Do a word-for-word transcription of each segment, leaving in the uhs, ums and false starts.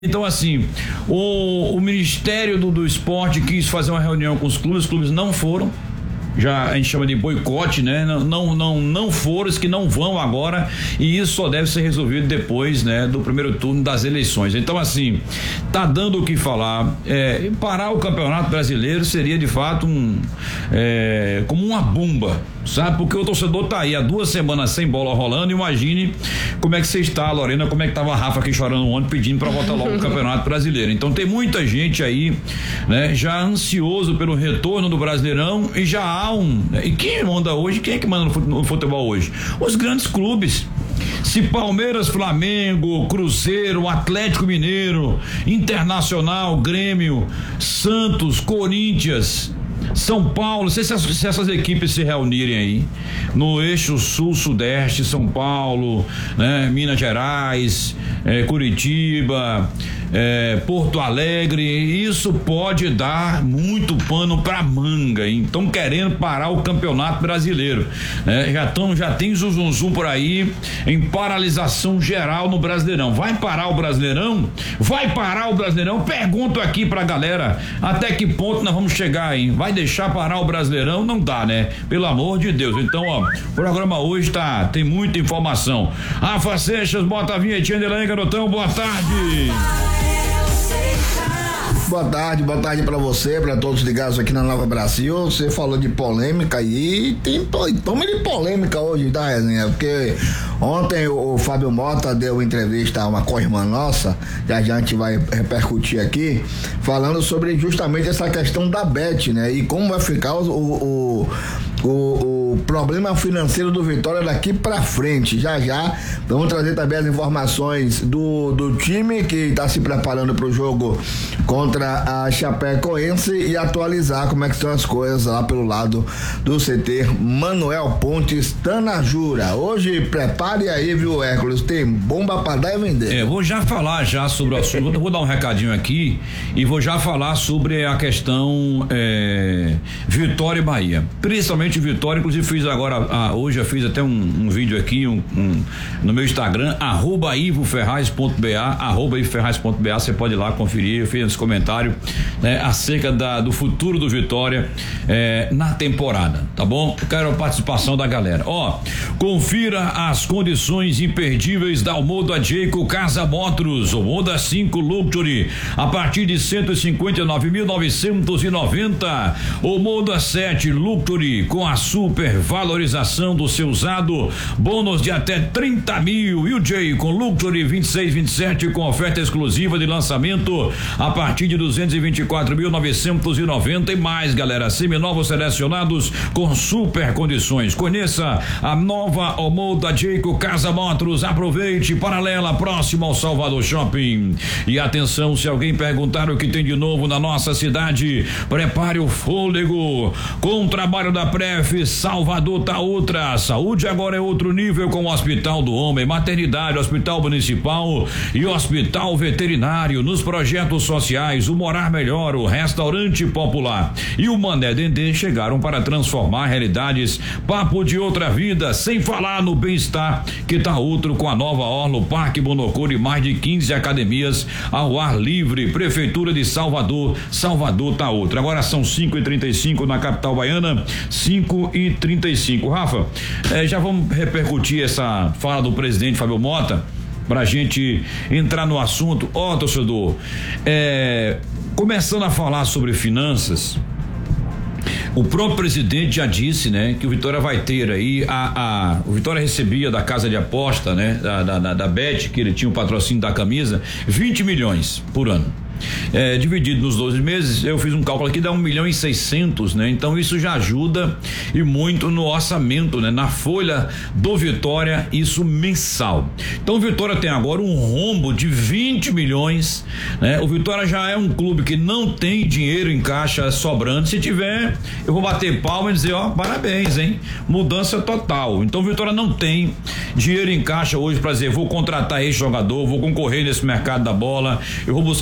Então, assim, o, o Ministério do, do Esporte quis fazer uma reunião com os clubes, os clubes não foram. Já a gente chama de boicote, né? Não, não, não, não foram os que não vão agora, e isso só deve ser resolvido depois, né? Do primeiro turno das eleições. Então, assim, tá dando o que falar. É, parar o Campeonato Brasileiro seria de fato um, é, como uma bomba, sabe? Porque o torcedor tá aí há duas semanas sem bola rolando. Imagine como é que você está, Lorena, como é que tava a Rafa aqui chorando ontem pedindo para voltar logo o Campeonato Brasileiro. Então tem muita gente aí, né? Já ansioso pelo retorno do Brasileirão, e já há um, e quem manda hoje, quem é que manda no futebol hoje? Os grandes clubes. Se Palmeiras, Flamengo, Cruzeiro, Atlético Mineiro, Internacional, Grêmio, Santos, Corinthians, São Paulo, se essas, se essas equipes se reunirem aí no eixo sul-sudeste, São Paulo, né, Minas Gerais, eh, Curitiba, eh, Porto Alegre, isso pode dar muito pano pra manga. Então, querendo parar o Campeonato Brasileiro, né? Já tão, já tem zum, zum por aí em paralisação geral no Brasileirão. Vai parar o Brasileirão? Vai parar o Brasileirão? Pergunto aqui pra galera, até que ponto nós vamos chegar aí? Vai deixar parar o Brasileirão? Não dá, né? Pelo amor de Deus. Então, ó, o programa hoje tá, tem muita informação. Rafa Seixas, bota a vinhetinha dele aí, garotão, boa tarde. Boa tarde, boa tarde pra você, pra todos ligados aqui na Nova Brasil. Você falou de polêmica e tem tome de polêmica hoje, tá, resenha? Porque ontem o, o Fábio Mota deu entrevista a uma co-irmã nossa, já já a gente vai repercutir aqui, falando sobre justamente essa questão da Bet, né? E como vai ficar o, o, o, o problema financeiro do Vitória daqui pra frente. Já já vamos trazer também as informações do, do time que tá se preparando pro jogo contra a Chapecoense e atualizar como é que estão as coisas lá pelo lado do C T Manuel Pontes Tanajura. Hoje prepare aí, viu, Hércules, tem bomba pra dar e vender. É, vou já falar já sobre o assunto, vou dar um recadinho aqui e vou já falar sobre a questão é, Vitória e Bahia, principalmente Vitória. Inclusive fiz agora, ah, hoje eu fiz até um, um vídeo aqui um, um, no meu Instagram, arroba ivoferraz.ba, arroba ivoferraz.ba, você pode ir lá conferir, eu fiz esse comentário, né, acerca da, do futuro do Vitória é, na temporada, tá bom? Eu quero a participação da galera. Ó, confira as condições imperdíveis da Almoda Jayco Casa Motors, Almoda cinco Luxury, a partir de cento e cinquenta e nove mil novecentos e noventa, Almoda sete Luxury com a super valorização do seu usado, bônus de até trinta mil, e o Jayco Luxury vinte e seis, vinte e sete com oferta exclusiva de lançamento a partir de duzentos e vinte e quatro mil novecentos e noventa e mais, galera, seminovos selecionados com super condições. Conheça a nova Almoda Jayco Casa Motors, aproveite, paralela, próximo ao Salvador Shopping. E atenção, se alguém perguntar o que tem de novo na nossa cidade, prepare o fôlego com o trabalho da Pref. Salvador tá outra, saúde agora é outro nível, com o Hospital do Homem, maternidade, Hospital Municipal e Hospital Veterinário. Nos projetos sociais, o Morar Melhor, o Restaurante Popular e o Mané Dendê chegaram para transformar realidades. Papo de outra vida, sem falar no bem-estar que tá outro, com a nova orla, o Parque Bonocor e mais de quinze academias ao ar livre. Prefeitura de Salvador, Salvador tá outra. Agora são cinco e trinta e cinco na capital baiana, cinco e trinta e cinco. Rafa, eh, já vamos repercutir essa fala do presidente Fábio Mota pra gente entrar no assunto. Ó, torcedor, é, começando a falar sobre finanças, o próprio presidente já disse, né, que o Vitória vai ter aí a, a o Vitória recebia da casa de aposta, né, da, da, da, da Bet, que ele tinha o patrocínio da camisa, vinte milhões por ano. É, dividido nos doze meses, eu fiz um cálculo aqui, dá um milhão e seiscentos, né? Então isso já ajuda e muito no orçamento, né? Na folha do Vitória, isso mensal. Então o Vitória tem agora um rombo de vinte milhões, né? O Vitória já é um clube que não tem dinheiro em caixa sobrando. Se tiver, eu vou bater palma e dizer, ó, parabéns, hein? Mudança total. Então o Vitória não tem dinheiro em caixa hoje para dizer, vou contratar esse jogador, vou concorrer nesse mercado da bola, eu vou buscar tal jogador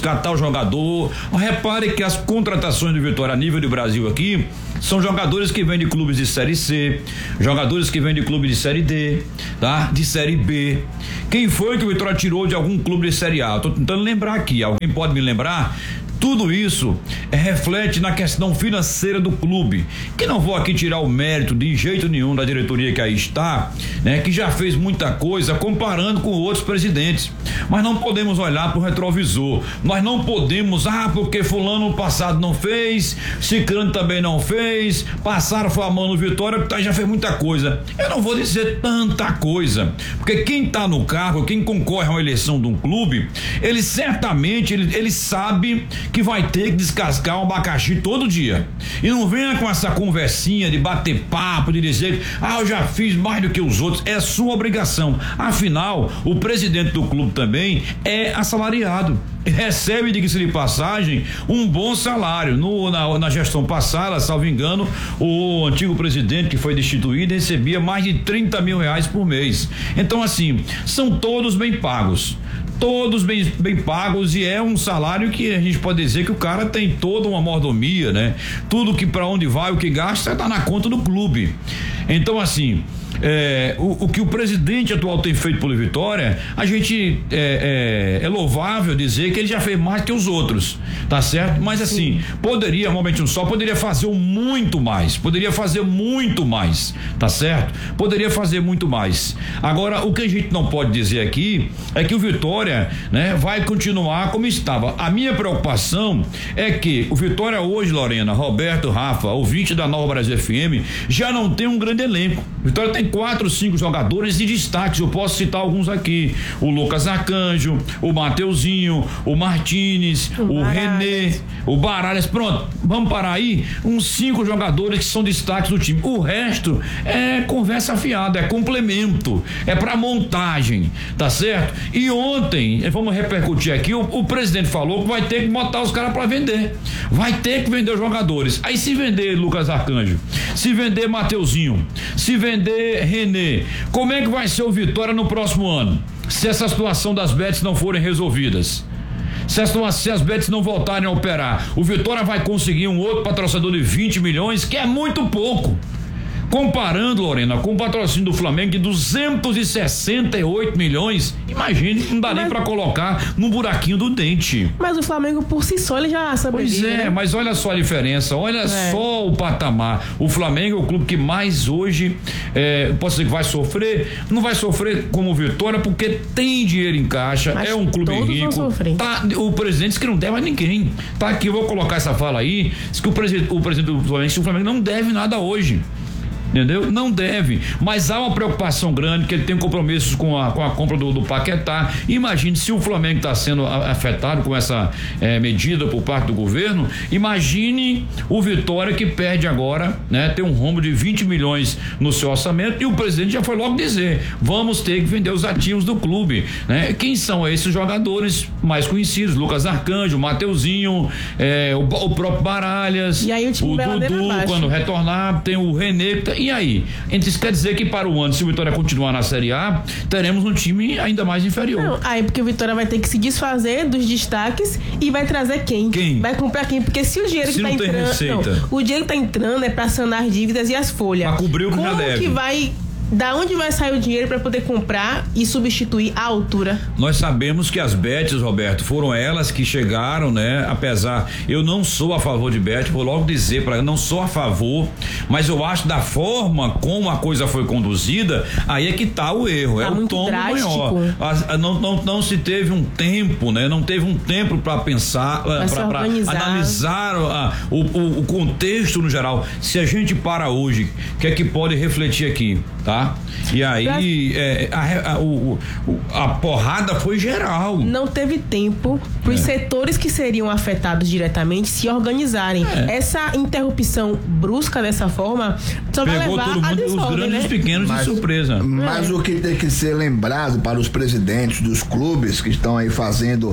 jogador. Repare que as contratações do Vitória a nível do Brasil aqui são jogadores que vêm de clubes de Série C, jogadores que vêm de clubes de Série D, tá? De Série B. Quem foi que o Vitória tirou de algum clube de Série A? Tô tentando lembrar aqui, alguém pode me lembrar? Tudo isso é, reflete na questão financeira do clube, que não vou aqui tirar o mérito de jeito nenhum da diretoria que aí está, né, que já fez muita coisa comparando com outros presidentes, mas não podemos olhar para o retrovisor, nós não podemos, ah, porque fulano passado não fez, Cicrano também não fez, passaram a mão no Vitória, porque já fez muita coisa. Eu não vou dizer tanta coisa, porque quem está no cargo, quem concorre a uma eleição de um clube, ele certamente, ele, ele sabe que vai ter que descascar um abacaxi todo dia. E não venha com essa conversinha de bater papo, de dizer, ah, eu já fiz mais do que os outros. É sua obrigação. Afinal, o presidente do clube também é assalariado. Recebe, diga-se de passagem, um bom salário. No, na, na gestão passada, salvo engano, o antigo presidente que foi destituído recebia mais de trinta mil reais por mês. Então, assim, são todos bem pagos. Todos bem, bem pagos, e é um salário que a gente pode dizer que o cara tem toda uma mordomia, né? Tudo que para onde vai, o que gasta, tá na conta do clube. Então, assim, É, o, o que o presidente atual tem feito pelo Vitória, a gente é, é, é louvável dizer que ele já fez mais que os outros, tá certo? Mas assim, Sim. poderia, momento só, poderia fazer muito mais, poderia fazer muito mais, tá certo? Poderia fazer muito mais. Agora, o que a gente não pode dizer aqui é que o Vitória, né, vai continuar como estava. A minha preocupação é que o Vitória hoje, Lorena, Roberto, Rafa, ouvinte da Nova Brasil F M, já não tem um grande elenco. O Vitória tem quatro, cinco jogadores de destaques, eu posso citar alguns aqui: o Lucas Arcanjo, o Mateuzinho, o Martínez, o, o René, o Baralhas. Pronto, vamos parar aí, uns cinco jogadores que são destaques do time. O resto é conversa fiada, é complemento, é para montagem, tá certo? E ontem, vamos repercutir aqui, o, o presidente falou que vai ter que botar os caras para vender, vai ter que vender os jogadores. Aí se vender Lucas Arcanjo, se vender Mateuzinho, se vender René, como é que vai ser o Vitória no próximo ano, se essa situação das bets não forem resolvidas? Se as, se as bets não voltarem a operar, o Vitória vai conseguir um outro patrocinador de vinte milhões, que é muito pouco. Comparando, Lorena, com o patrocínio do Flamengo de duzentos e sessenta e oito milhões, imagine, não dá mas, nem pra colocar no buraquinho do dente. Mas o Flamengo por si só ele já sabe. Pois é, né? Mas olha só a diferença, olha é. só o patamar. O Flamengo é o clube que mais hoje, é, posso dizer que vai sofrer, não vai sofrer como o Vitória, porque tem dinheiro em caixa, mas é um clube rico. Tá, o presidente disse que não deve a ninguém. Tá aqui, eu vou colocar essa fala aí, diz que o presidente, o presidente do Flamengo, o Flamengo não deve nada hoje. Entendeu? Não deve, mas há uma preocupação grande, que ele tem compromissos com a, com a compra do, do Paquetá. Imagine se o Flamengo está sendo afetado com essa eh, medida por parte do governo. Imagine o Vitória, que perde agora, né? Tem um rombo de vinte milhões no seu orçamento, e o presidente já foi logo dizer: vamos ter que vender os ativos do clube, né? Quem são esses jogadores mais conhecidos? Lucas Arcanjo, Mateuzinho, eh, o, o próprio Baralhas, e aí o, time o Dudu, quando retornar, tem o René. E aí? Isso quer dizer que para o ano, se o Vitória continuar na Série A, teremos um time ainda mais inferior. Não, aí porque o Vitória vai ter que se desfazer dos destaques e vai trazer quem? Quem? Vai comprar quem? Porque se o dinheiro se que tá entrando. Não, o dinheiro que tá entrando é para sanar as dívidas e as folhas. Para cobrir o que Como já deve. que vai. Da onde vai sair o dinheiro para poder comprar e substituir a altura? Nós sabemos que as bets, Roberto, foram elas que chegaram, né? Apesar, eu não sou a favor de bet, vou logo dizer para não sou a favor, mas eu acho da forma como a coisa foi conduzida, aí é que tá o erro, tá é o tom maior. A, a, não, não, não se teve um tempo, né? Não teve um tempo para pensar, para analisar a, o, o, o contexto no geral. Se a gente para hoje, o que é que pode refletir aqui, tá? E aí é, a, a, o, a porrada foi geral. Não teve tempo para os é. setores que seriam afetados diretamente se organizarem. É. Essa interrupção brusca dessa forma só Pegou vai levar todo mundo, a desordem, os grandes né? e os pequenos mas, de surpresa. Mas é. o que tem que ser lembrado para os presidentes dos clubes que estão aí fazendo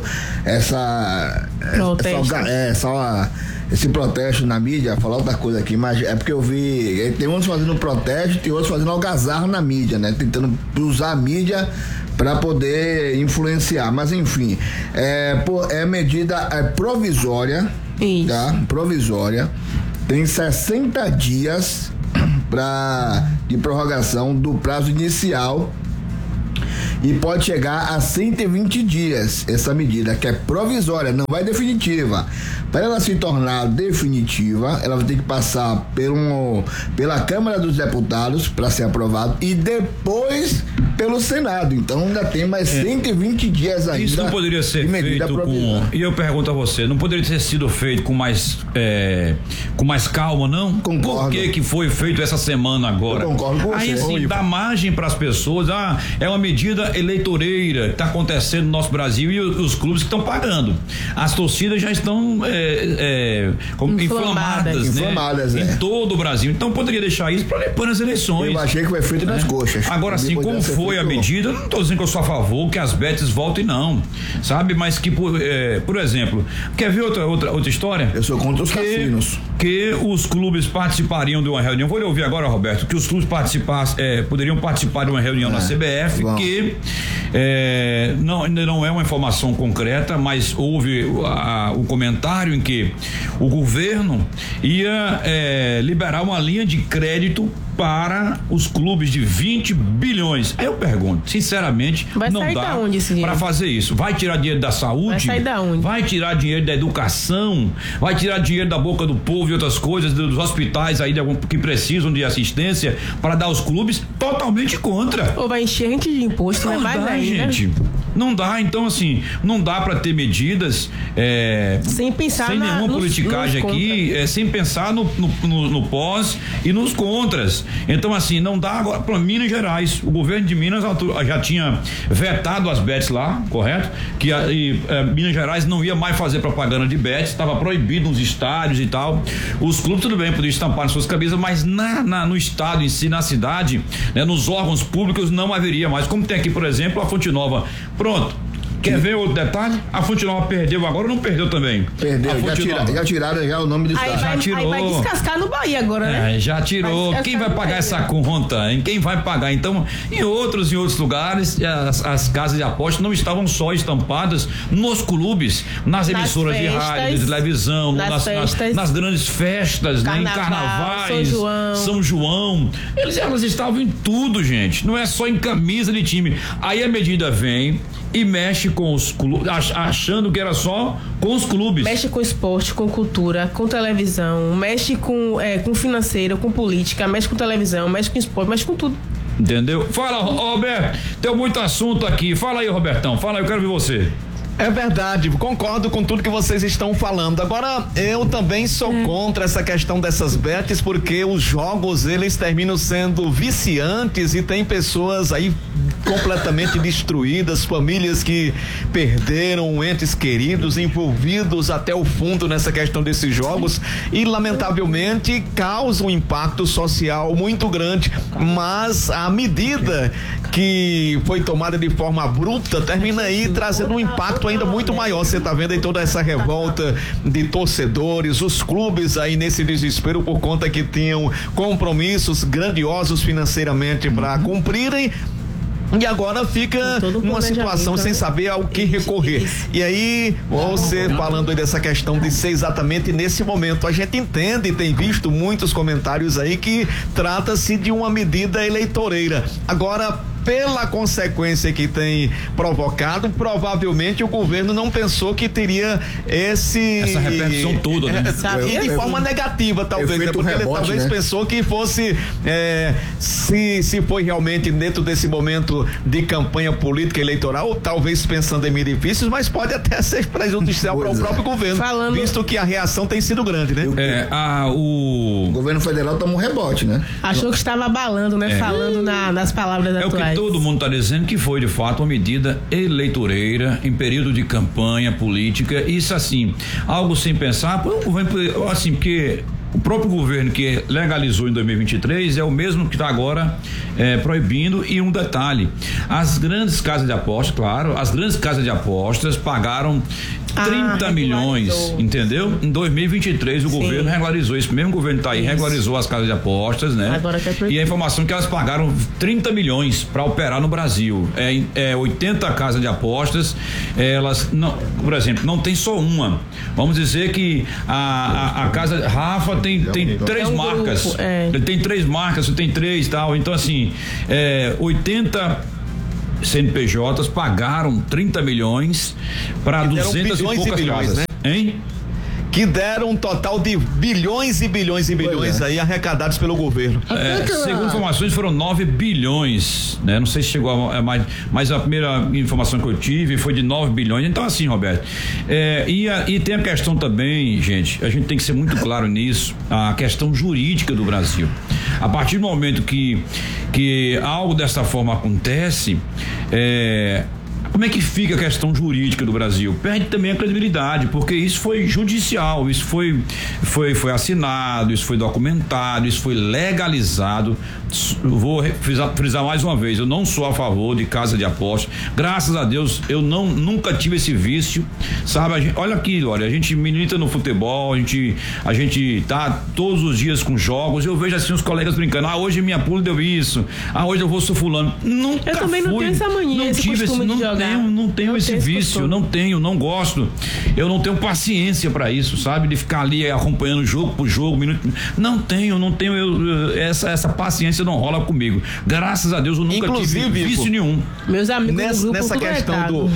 essa essa, essa esse protesto na mídia, falar outra coisa aqui, mas é porque eu vi, tem uns fazendo protesto e outros fazendo algazarra na mídia, né? Tentando usar a mídia para poder influenciar. Mas enfim, é, é medida é provisória, Isso. tá? Provisória. Tem sessenta dias pra, de prorrogação do prazo inicial e pode chegar a cento e vinte dias essa medida, que é provisória, não vai definitiva. Para ela se tornar definitiva, ela vai ter que passar pelo, pela Câmara dos Deputados para ser aprovado e depois pelo Senado. Então ainda tem mais é. cento e vinte dias ainda. Isso não poderia ser feito com... E eu pergunto a você, não poderia ter sido feito com mais é, com mais calma, não? Concordo. Por que que foi feito essa semana agora? Eu concordo com Aí você. sim, dá margem para as pessoas, ah, é uma medida eleitoreira que está acontecendo no nosso Brasil e os, os clubes que estão pagando. As torcidas já estão é, é, como, inflamadas, inflamadas, né? Inflamadas, é. Em todo o Brasil. Então poderia deixar isso para depois das eleições. Eu achei que foi feito nas é. coxas. Agora sim, como foi a medida, não estou dizendo que eu sou a favor que as betes voltem, não, sabe? Mas que, por, é, por exemplo, quer ver outra, outra, outra história? Eu sou contra os que, cassinos. Que os clubes participariam de uma reunião, vou lhe ouvir agora, Roberto, que os clubes participassem, é, poderiam participar de uma reunião é, na C B F, bom. que é, não, ainda não é uma informação concreta, mas houve a, o comentário em que o governo ia é, liberar uma linha de crédito para os clubes de vinte bilhões. Aí eu pergunto, sinceramente, vai não dá para fazer isso. Vai tirar dinheiro da saúde? Vai sair da onde? Vai tirar dinheiro da educação? Vai tirar dinheiro da boca do povo e outras coisas, dos hospitais aí que precisam de assistência para dar aos clubes? Totalmente contra. Ou vai encher a gente de imposto, não né? Mais dá, ainda. gente. Não dá, então assim, não dá para ter medidas é, sem pensar sem na, nenhuma nos, politicagem nos aqui, é, sem pensar no, no, no, no pós e nos contras. Então assim, não dá agora para Minas Gerais. O governo de Minas já tinha vetado as bets lá, correto? Que a, e, é, Minas Gerais não ia mais fazer propaganda de bets, estava proibido nos estádios e tal. Os clubes tudo bem, podiam estampar nas suas cabeças, mas na, na, no estado em si, na cidade, né, nos órgãos públicos não haveria mais. Como tem aqui, por exemplo, a Fonte Nova. Pronto. Quer ver outro detalhe? A Fonte Nova perdeu agora ou não perdeu também? Perdeu, já, tira, já tiraram já o nome do estado. Já tirou. Aí vai descascar no Bahia agora, né? É, já tirou. Quem vai pagar essa conta? Hein? Quem vai pagar? Então, em outros e outros lugares, as, as casas de aposta não estavam só estampadas nos clubes, nas emissoras nas festas, de rádio, de televisão, nas, nas, nas, nas grandes festas, Carnaval, né? Em carnavais, São João. São João. Eles, elas estavam em tudo, gente. Não é só em camisa de time. Aí a medida vem e mexe com os clubes, achando que era só com os clubes. Mexe com esporte, com cultura, com televisão, mexe com, é, com financeiro, com política, mexe com televisão, mexe com esporte, mexe com tudo. Entendeu? Fala, Roberto, tem muito assunto aqui. Fala aí, Robertão, fala aí, eu quero ver você. É verdade, concordo com tudo que vocês estão falando. Agora, eu também sou é. contra essa questão dessas bets, porque os jogos, eles terminam sendo viciantes e tem pessoas aí completamente destruídas, famílias que perderam entes queridos, envolvidos até o fundo nessa questão desses jogos e, lamentavelmente, causa um impacto social muito grande, mas a medida que foi tomada de forma bruta termina aí trazendo um impacto ainda muito maior. Você tá vendo aí toda essa revolta de torcedores, os clubes aí nesse desespero por conta que tinham compromissos grandiosos financeiramente para cumprirem. E agora fica numa situação sem saber ao que recorrer. E aí, você falando aí dessa questão de ser exatamente nesse momento, a gente entende e tem visto muitos comentários aí que trata-se de uma medida eleitoreira. Agora, pela consequência que tem provocado, provavelmente o governo não pensou que teria esse... essa repercussão toda, né? É, e de forma negativa, talvez, né? Porque rebote, ele talvez né? pensou que fosse, é, se, se foi realmente dentro desse momento de campanha política eleitoral, talvez pensando em benefícios, mas pode até ser prejudicial para o próprio governo, Falando... visto que a reação tem sido grande, né? É, a, o... o governo federal tomou um rebote, né? Achou que estava abalando, né? É. Falando na, nas palavras é atuais. Todo mundo está dizendo que foi de fato uma medida eleitoreira em período de campanha política. Isso assim, algo sem pensar, assim, porque o próprio governo que legalizou em dois mil e vinte e três é o mesmo que está agora é, proibindo. E um detalhe, as grandes casas de apostas, claro, as grandes casas de apostas pagaram trinta milhões, entendeu? Em dois mil e vinte e três o Sim. governo regularizou isso, mesmo o governo tá aí, isso. regularizou as casas de apostas, né? Agora que é e a informação é que elas pagaram trinta milhões para operar no Brasil. É, é oitenta casas de apostas, elas não, por exemplo, não tem só uma. Vamos dizer que a, a, a casa Rafa tem, tem três é um marcas. Grupo, é. Ele tem três marcas, você tem três e tal. Então, assim, é, oitenta C N P Js pagaram trinta milhões para duzentas e poucas bilhões, casas. Né? Hein? Que deram um total de bilhões e bilhões e bilhões é. aí arrecadados pelo governo. É, segundo informações, foram nove bilhões, né? Não sei se chegou a, a mais, mas a primeira informação que eu tive foi de nove bilhões. Então, assim, Roberto, é, e, a, e tem a questão também, gente, a gente tem que ser muito claro nisso, a questão jurídica do Brasil. A partir do momento que, que algo dessa forma acontece, é, como é que fica a questão jurídica do Brasil? Perde também a credibilidade, porque isso foi judicial, isso foi, foi, foi assinado, isso foi documentado, isso foi legalizado. Vou frisar, frisar mais uma vez, eu não sou a favor de casa de apostas. Graças a Deus, eu não, nunca tive esse vício, sabe? A gente, olha aqui, olha, a gente milita no futebol, a gente, a gente tá todos os dias com jogos, eu vejo assim os colegas brincando, ah, hoje minha pula deu isso, ah, hoje eu vou sou fulano. Nunca Eu também fui, não tenho essa mania, não esse tive esse, não de tenho, não tenho não esse tenho vício, costume. não tenho, não gosto. Eu não tenho paciência para isso, sabe? De ficar ali acompanhando jogo por jogo, minuto. Não tenho, não tenho eu, essa essa paciência não rola comigo. Graças a Deus eu nunca Inclusive, tive vício nenhum. Meus amigos nessa, grupo nessa questão do,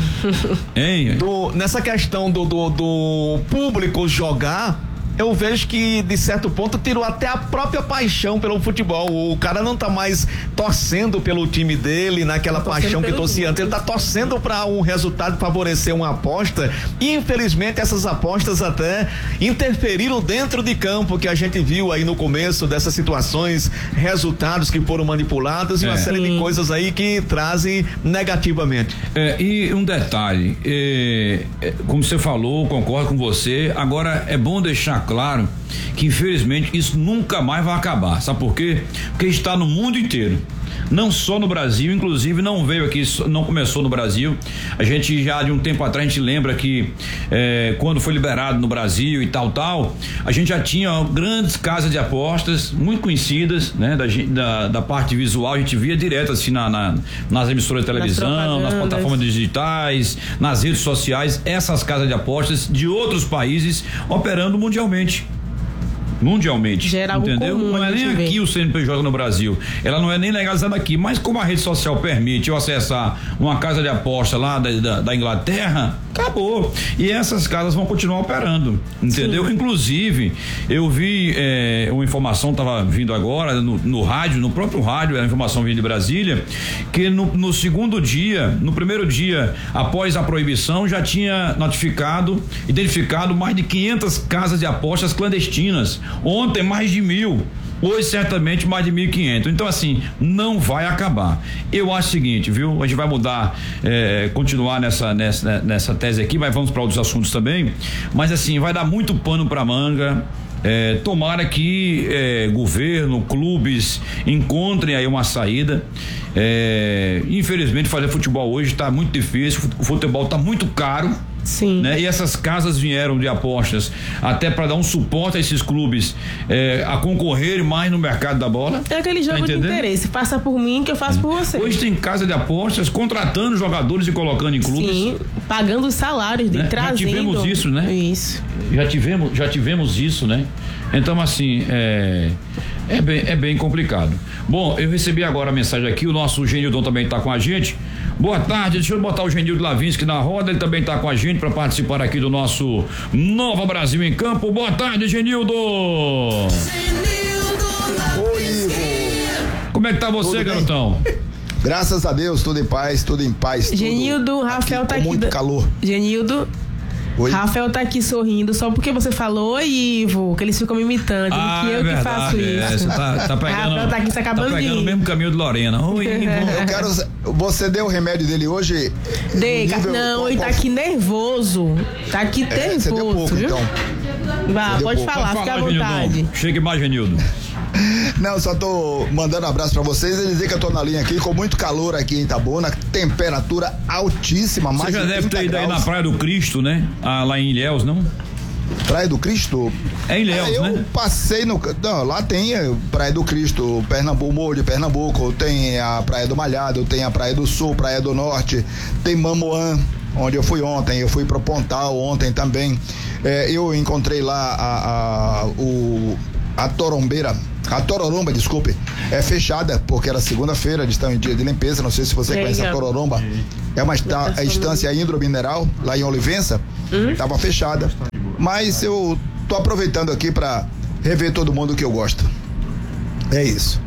hein? do nessa questão do, do, do público jogar, eu vejo que, de certo ponto, tirou até a própria paixão pelo futebol. O cara não tá mais torcendo pelo time dele, naquela paixão que torcia antes. Ele tá torcendo para um resultado favorecer uma aposta. E, infelizmente, essas apostas até interferiram dentro de campo, que a gente viu aí no começo dessas situações, resultados que foram manipulados é. e uma série Sim. de coisas aí que trazem negativamente. É, e um detalhe, é, é, como você falou, concordo com você, agora é bom deixar claro que infelizmente isso nunca mais vai acabar. Sabe por quê? Porque está no mundo inteiro. Não só no Brasil, inclusive não veio aqui, não começou no Brasil. A gente já de um tempo atrás, a gente lembra que eh, quando foi liberado no Brasil e tal, tal, a gente já tinha grandes casas de apostas, muito conhecidas, né? Da, da, da parte visual, a gente via direto assim na, na, nas emissoras de televisão, nas, nas plataformas digitais, nas redes sociais, essas casas de apostas de outros países operando mundialmente. Mundialmente, Gera entendeu? Comum, não é nem aqui vê. O C N P J no Brasil, ela não é nem legalizada aqui, mas como a rede social permite eu acessar uma casa de aposta lá da, da, da Inglaterra, acabou, e essas casas vão continuar operando, entendeu? Sim. Inclusive, eu vi é, uma informação, estava vindo agora no, no rádio, no próprio rádio, a informação vindo de Brasília, que no, no segundo dia, no primeiro dia após a proibição, já tinha notificado, identificado mais de quinhentas casas de apostas clandestinas. Ontem mais de mil, hoje certamente mais de mil e quinhentos. Então assim, não vai acabar. Eu acho o seguinte, viu? A gente vai mudar, é, continuar nessa, nessa, nessa tese aqui, mas vamos para outros assuntos também. Mas assim, vai dar muito pano para manga. É, tomara que é, governo, clubes encontrem aí uma saída. É, infelizmente fazer futebol hoje está muito difícil, o futebol está muito caro. Sim. Né? E essas casas vieram de apostas até para dar um suporte a esses clubes é, a concorrerem mais no mercado da bola. É aquele jogo tá de interesse, faça por mim que eu faço é. por você. Hoje tem casa de apostas contratando jogadores e colocando em clubes. Sim, pagando os salários, né? trazendo. Já tivemos isso, né? Isso. Já tivemos, já tivemos isso, né? Então assim, é, é, bem, é bem complicado. Bom, eu recebi agora a mensagem aqui, o nosso Genildon também está com a gente. Boa tarde, deixa eu botar o Genildo Lavinsky na roda, ele também está com a gente para participar aqui do nosso Nova Brasil em Campo. Boa tarde, Genildo! Oi, Ivo! Como é que tá você, tudo garotão? Bem? Graças a Deus, tudo em paz, tudo em paz. Genildo, Rafael tá aqui. Com muito calor. Genildo. Oi? Rafael tá aqui sorrindo só porque você falou, oi, Ivo, que eles ficam me imitando, ah, que eu é verdade, que faço é, isso. Você tá, tá pegando, Rafael tá aqui se acabando tá pegando de o mesmo caminho de Lorena. Oi, Ivo. Eu quero. Você deu o remédio dele hoje? Dei, nível, não, qual, ele tá aqui nervoso. Tá aqui é, nervoso. Você deu pouco, viu? então. Vá, pode pouco. falar, fica à vontade. Chegue mais, Genildo. Não, só tô mandando um abraço pra vocês e dizer que eu tô na linha aqui com muito calor aqui em Itabuna, temperatura altíssima, mais Você já deve ter ido aí na Praia do Cristo, né? Ah, lá em Ilhéus, não? Praia do Cristo? É em Ilhéus, é, eu né? passei no... Não, lá tem a Praia do Cristo, Pernambuco, Morro de Pernambuco, tem a Praia do Malhado, tem a Praia do Sul, Praia do Norte, tem Mamoã, onde eu fui ontem, eu fui pro Pontal ontem também. É, eu encontrei lá a, a, o, a Torombeira, a Tororomba, desculpe, é fechada porque era segunda-feira, eles estão em dia de limpeza, não sei se você é, conhece a Tororomba, é uma esta, a estância hidromineral lá em Olivença, estava hum? fechada, mas eu tô aproveitando aqui para rever todo mundo que eu gosto. É isso.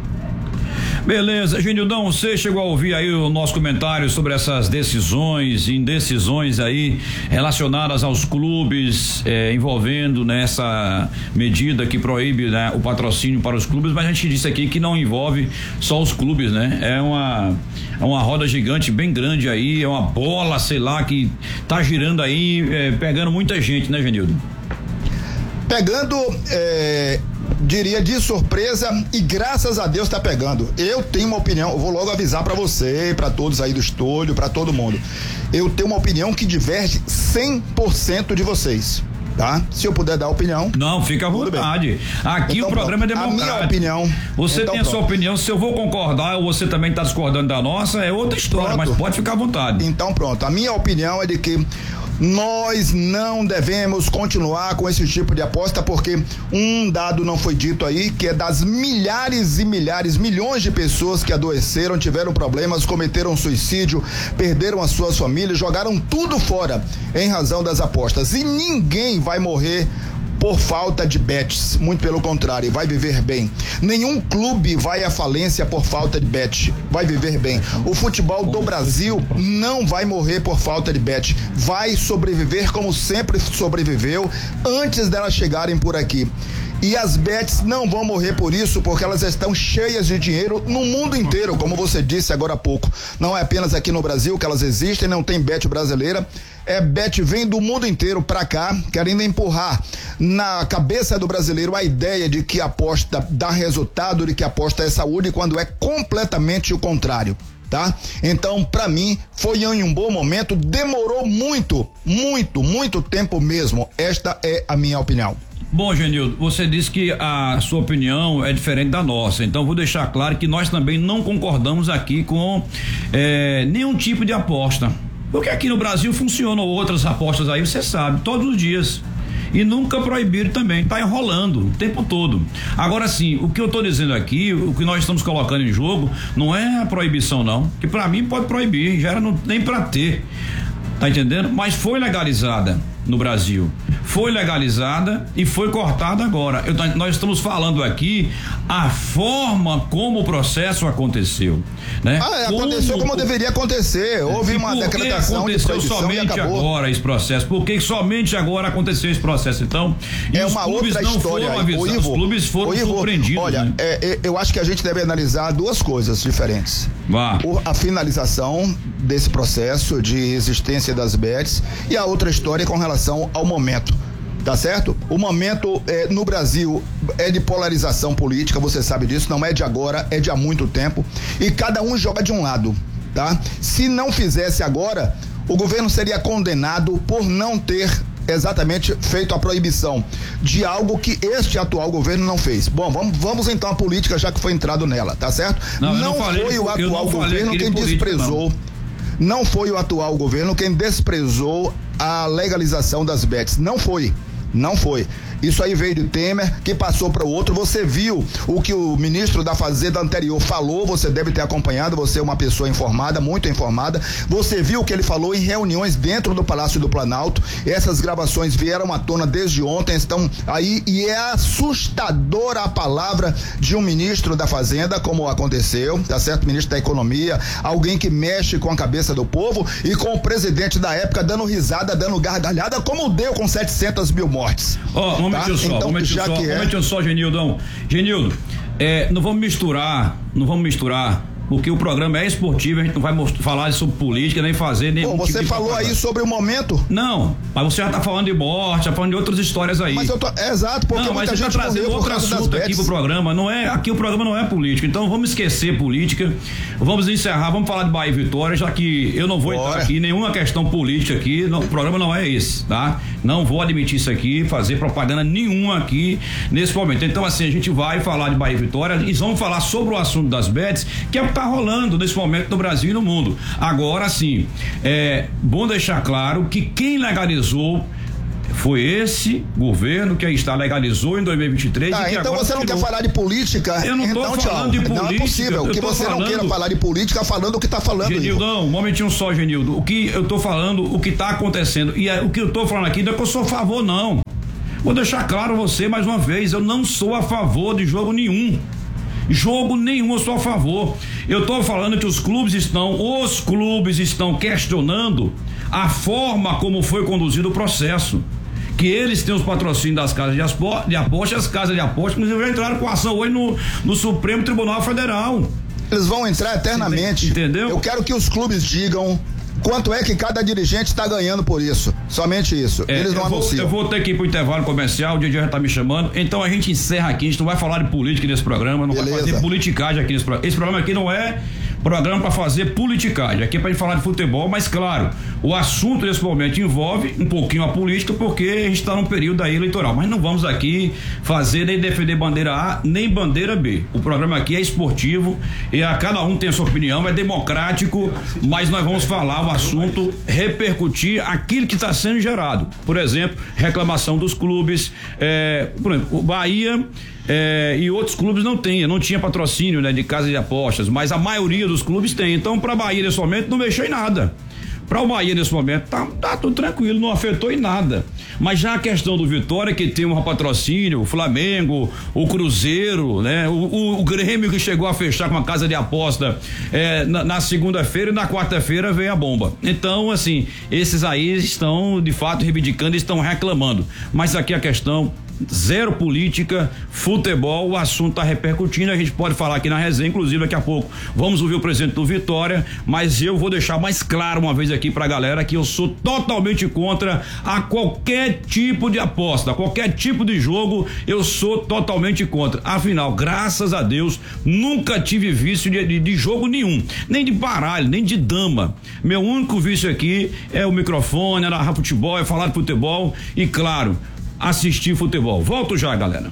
Beleza, Genildão, você chegou a ouvir aí o nosso comentário sobre essas decisões, indecisões aí relacionadas aos clubes, eh, envolvendo nessa medida que proíbe, né, o patrocínio para os clubes, mas a gente disse aqui que não envolve só os clubes, né? É uma é uma roda gigante bem grande aí, é uma bola, sei lá, que tá girando aí, eh, pegando muita gente, né, Genildo? Pegando, é, diria de surpresa, e graças a Deus tá pegando. Eu tenho uma opinião, eu vou logo avisar para você, para todos aí do estúdio, para todo mundo. Eu tenho uma opinião que diverge cem por cento de vocês, tá? Se eu puder dar opinião. Não, fica à vontade. Aqui então, o programa pronto. é democrático. A minha opinião. Você então, tem a sua pronto. opinião, se eu vou concordar ou você também tá discordando da nossa, é outra história, pronto. Mas pode ficar à vontade. Então pronto, a minha opinião é de que nós não devemos continuar com esse tipo de aposta, porque um dado não foi dito aí, que é das milhares e milhares, milhões de pessoas que adoeceram, tiveram problemas, cometeram suicídio, perderam as suas famílias, jogaram tudo fora em razão das apostas, e ninguém vai morrer por falta de bets, muito pelo contrário, vai viver bem. Nenhum clube vai à falência por falta de bet, vai viver bem. O futebol do Brasil não vai morrer por falta de bet, vai sobreviver como sempre sobreviveu antes delas chegarem por aqui. E as bets não vão morrer por isso, porque elas estão cheias de dinheiro no mundo inteiro, como você disse agora há pouco. Não é apenas aqui no Brasil que elas existem, não tem bet brasileira. É bet vem do mundo inteiro pra cá, querendo empurrar na cabeça do brasileiro a ideia de que a aposta dá resultado, de que a aposta é saúde, quando é completamente o contrário. Tá? Então, pra mim, foi em um bom momento, demorou muito, muito, muito tempo mesmo. Esta é a minha opinião. Bom, Genildo, você disse que a sua opinião é diferente da nossa, então vou deixar claro que nós também não concordamos aqui com é, nenhum tipo de aposta, porque aqui no Brasil funcionam outras apostas aí, você sabe, todos os dias, e nunca proibiram também, tá enrolando o tempo todo. Agora sim, o que eu tô dizendo aqui, o que nós estamos colocando em jogo, não é a proibição não, que pra mim pode proibir, já era não, nem pra ter, tá entendendo? Mas foi legalizada no Brasil, foi legalizada e foi cortada agora. Eu, nós estamos falando aqui a forma como o processo aconteceu, né? Ah, é, aconteceu como, como deveria acontecer. Houve uma decretação de proibição somente e acabou. Agora esse processo. Por que somente agora aconteceu esse processo? Então, é uma outra história. Avisados, Ivo, os clubes foram Ivo, surpreendidos. Olha, né? é, é, eu acho que a gente deve analisar duas coisas diferentes. Vá. O, a finalização desse processo de existência das bets e a outra história com relação ao momento, tá certo? O momento é, no Brasil é de polarização política, você sabe disso, não é de agora, é de há muito tempo, e cada um joga de um lado, tá? Se não fizesse agora, o governo seria condenado por não ter exatamente feito a proibição de algo que este atual governo não fez. Bom, vamos, vamos então à política, já que foi entrado nela, tá certo? Não, não não foi o atual governo quem político, desprezou não. Não foi o atual governo quem desprezou a legalização das bets. Não foi. Não foi. Isso aí veio de Temer, que passou para o outro. Você viu o que o ministro da Fazenda anterior falou, você deve ter acompanhado, você é uma pessoa informada, muito informada. Você viu o que ele falou em reuniões dentro do Palácio do Planalto. Essas gravações vieram à tona desde ontem, estão aí, e é assustadora a palavra de um ministro da Fazenda, como aconteceu, tá certo? Ministro da Economia, alguém que mexe com a cabeça do povo, e com o presidente da época dando risada, dando gargalhada, como deu com setecentas mil mortes. Ó, oh, um momentinho só, então, um momentinho só, um momentinho só, Genildão. Genildo, é, não vamos misturar, não vamos misturar porque o programa é esportivo, a gente não vai mostrar, falar sobre política, nem fazer nem. Bom, você tipo falou aí sobre o momento. Não, mas você já tá falando de morte, já tá falando de outras histórias aí. Mas eu tô, é exato, porque não, mas muita você gente tá trazendo morreu por outro causa assunto das aqui bets. pro programa, não é, aqui o programa não é político, então vamos esquecer política, vamos encerrar, vamos falar de Bahia e Vitória, já que eu não vou Bora. entrar aqui, nenhuma questão política aqui, não, o programa não é esse, tá? Não vou admitir isso aqui, fazer propaganda nenhuma aqui nesse momento. Então assim, a gente vai falar de Bahia e Vitória e vamos falar sobre o assunto das bets, que é o que tá rolando nesse momento no Brasil e no mundo. Agora sim, é bom deixar claro que quem legalizou foi esse governo que aí está, legalizou em dois mil e vinte e três. Ah, e que então agora você não tirou. quer falar de política? Eu não tô então, falando tchau. de política. Não é possível que você falando... não queira falar de política falando o que está falando. Genildo, não, um momentinho só, Genildo. O que eu tô falando, o que está acontecendo, e é, o que eu tô falando aqui não é que eu sou a favor, não. Vou deixar claro você mais uma vez, eu não sou a favor de jogo nenhum. Jogo nenhum eu sou a favor. Eu tô falando que os clubes estão, os clubes estão questionando a forma como foi conduzido o processo. Que eles têm os patrocínios das casas de apostas, de aposta, as casas de apostas, inclusive já entraram com ação hoje no, no Supremo Tribunal Federal. Eles vão entrar eternamente. Entendeu? Eu quero que os clubes digam quanto é que cada dirigente está ganhando por isso. Somente isso. É, Eles não eu vou, anunciam. eu vou ter que ir pro intervalo comercial, o Didi já tá me chamando. Então a gente encerra aqui, a gente não vai falar de política nesse programa, não Beleza. vai fazer politicagem aqui nesse programa. Esse programa aqui não é programa para fazer politicagem, aqui é pra gente falar de futebol, mas claro, o assunto nesse momento envolve um pouquinho a política, porque a gente está num período aí eleitoral, mas não vamos aqui fazer nem defender bandeira A, nem bandeira B. O programa aqui é esportivo e a cada um tem a sua opinião, é democrático, mas nós vamos falar o assunto, repercutir aquilo que está sendo gerado. Por exemplo, reclamação dos clubes, é, por exemplo, o Bahia É, e outros clubes não tem, não tinha patrocínio, né, de casa de apostas, mas a maioria dos clubes tem. Então, para Bahia nesse momento não mexeu em nada. Para o Bahia nesse momento tá, tá tudo tranquilo, não afetou em nada. Mas já a questão do Vitória, que tem um patrocínio, o Flamengo, o Cruzeiro, né, o, o, o Grêmio que chegou a fechar com uma casa de aposta é, na, na segunda-feira e na quarta-feira veio a bomba. Então, assim, esses aí estão de fato reivindicando, estão reclamando. Mas aqui a questão zero política, futebol, o assunto tá repercutindo, a gente pode falar aqui na resenha, inclusive daqui a pouco vamos ouvir o presidente do Vitória, mas eu vou deixar mais claro uma vez aqui pra galera que eu sou totalmente contra a qualquer tipo de aposta, a qualquer tipo de jogo, eu sou totalmente contra. Afinal, graças a Deus, nunca tive vício de, de, de jogo nenhum, nem de baralho, nem de dama. Meu único vício aqui é o microfone, é narrar futebol, é falar de futebol e, claro, assistir futebol. Volto já, galera.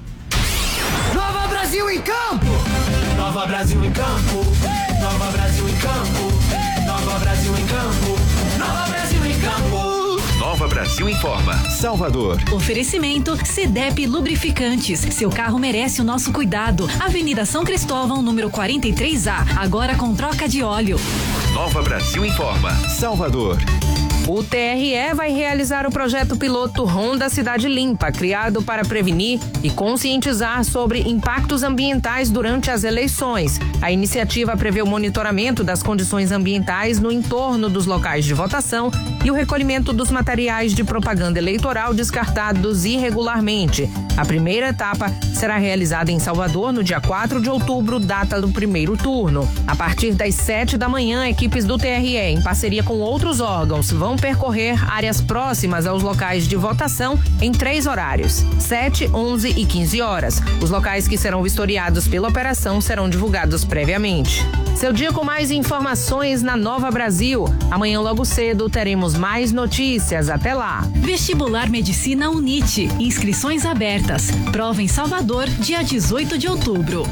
Nova Brasil em campo! Nova Brasil em campo! Nova Brasil em campo! Nova Brasil em campo! Nova Brasil em campo! Nova Brasil informa. Salvador. Oferecimento Cedep Lubrificantes. Seu carro merece o nosso cuidado. Avenida São Cristóvão, número quarenta e três A. Agora com troca de óleo. Nova Brasil informa. Salvador. O T R E vai realizar o projeto piloto Ronda Cidade Limpa, criado para prevenir e conscientizar sobre impactos ambientais durante as eleições. A iniciativa prevê o monitoramento das condições ambientais no entorno dos locais de votação e o recolhimento dos materiais de propaganda eleitoral descartados irregularmente. A primeira etapa será realizada em Salvador no dia quatro de outubro, data do primeiro turno. A partir das sete da manhã, equipes do T R E, em parceria com outros órgãos, vão percorrer áreas próximas aos locais de votação em três horários: sete, onze e quinze horas. Os locais que serão vistoriados pela operação serão divulgados previamente. Seu dia com mais informações na Nova Brasil. Amanhã logo cedo teremos mais notícias. Até lá. Vestibular Medicina UNIT. Inscrições abertas. Prova em Salvador, dia dezoito de outubro.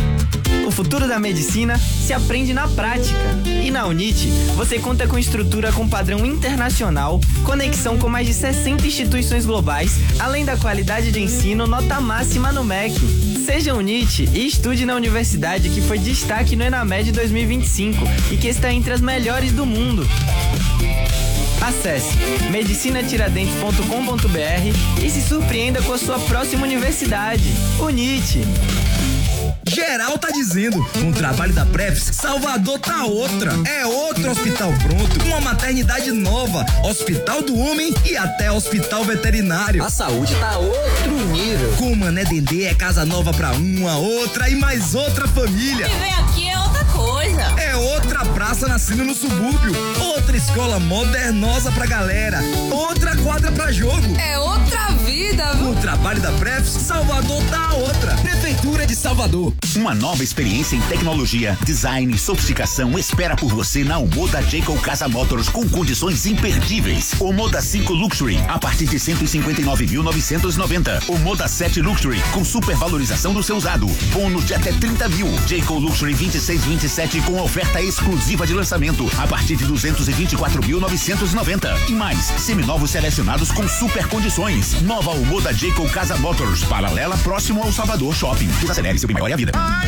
O futuro da medicina se aprende na prática. E na UNIT, você conta com estrutura com padrão internacional, conexão com mais de sessenta instituições globais, além da qualidade de ensino nota máxima no M E C. Seja UNIT e estude na universidade que foi destaque no ENAMED dois mil e vinte e cinco e que está entre as melhores do mundo. Acesse medicina tiradentes ponto com ponto b r e se surpreenda com a sua próxima universidade. UNIT. Geral tá dizendo, com o trabalho da Prefis, Salvador tá outra. É outro hospital pronto, uma maternidade nova, hospital do homem e até hospital veterinário. A saúde tá outro nível. Com Mané Dendê é casa nova pra uma, outra e mais outra família. Viver aqui é outra coisa. Praça. É outra praça nascendo no subúrbio. Outra escola modernosa pra galera. Outra quadra pra jogo. É outra vida. O trabalho da Prefs, Salvador tá outra. Prefeitura de Salvador. Uma nova experiência em tecnologia, design e sofisticação espera por você na Omoda Jayco Casa Motors com condições imperdíveis. Omoda cinco Luxury a partir de cento e cinquenta e nove mil novecentos e noventa. Omoda sete Luxury com supervalorização do seu usado. Bônus de até trinta mil. Jayco Luxury vinte e seis vinte e sete com oferta exclusiva de lançamento a partir de duzentos e vinte e quatro mil novecentos e noventa. E mais, seminovos selecionados com super condições. Nova Omoda Jayco Casa Motors, paralela próximo ao Salvador Shopping. Desacelere seu bem maior e a vida.